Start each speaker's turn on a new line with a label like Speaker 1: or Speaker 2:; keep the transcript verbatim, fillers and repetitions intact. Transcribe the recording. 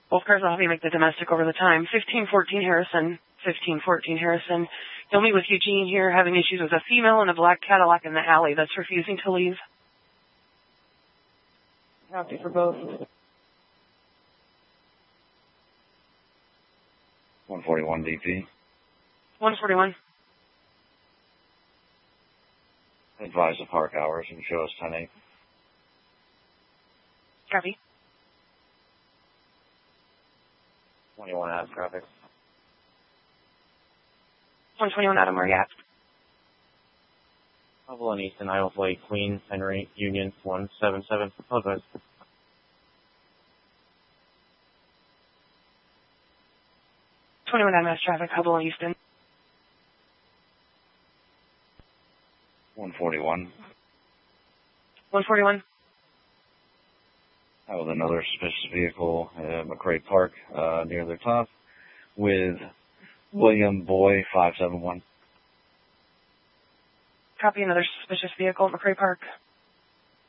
Speaker 1: Both cars will help you make the domestic over the time. fifteen fourteen Harrison. fifteen fourteen Harrison. You'll meet with Eugene here having issues with a female in a black Cadillac in the alley that's refusing to leave. Copy for both.
Speaker 2: one forty-one D P.
Speaker 1: one forty-one.
Speaker 2: Advise the park hours and show us ten eight.
Speaker 1: Copy.
Speaker 2: twenty-one out of traffic.
Speaker 1: one twenty-one Adam, where you at?
Speaker 3: Level and Easton, Iowa Flight, Queen, Henry, Union, one seven seven. Apologize.
Speaker 1: twenty-one Adam, mass traffic, Hubble and Houston.
Speaker 2: one forty-one.
Speaker 1: one forty-one.
Speaker 2: Out with another suspicious vehicle at McCray Park uh, near the top with William Boy five seven one.
Speaker 1: Copy, another suspicious vehicle at McCray Park.